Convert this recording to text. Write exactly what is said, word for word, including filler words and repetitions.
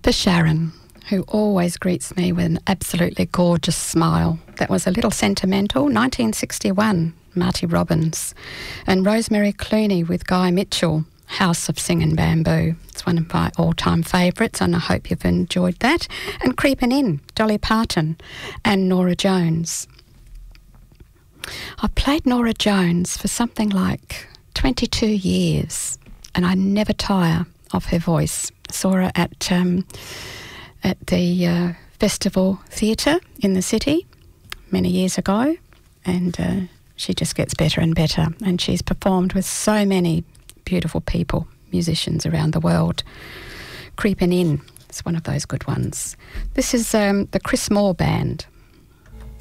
For Sharon, who always greets me with an absolutely gorgeous smile. That was A Little Sentimental, nineteen sixty-one, Marty Robbins. And Rosemary Clooney with Guy Mitchell, House of Singin' Bamboo. It's one of my all-time favourites, and I hope you've enjoyed that. And Creepin' In, Dolly Parton and Norah Jones. I've played Norah Jones for something like twenty-two years, and I never tire of her voice. Saw her at um, at the uh, Festival Theatre in the city many years ago, and uh, she just gets better and better. And she's performed with so many beautiful people, musicians around the world. Creepin' In is one of those good ones. This is um, the Chris Moore Band.